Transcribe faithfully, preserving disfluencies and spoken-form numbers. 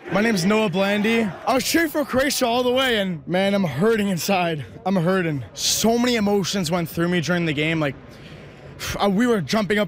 My name is Noah Blandy. I was cheering for Croatia all the way, and man, I'm hurting inside. I'm hurting. So many emotions went through me during the game. Like, we were jumping up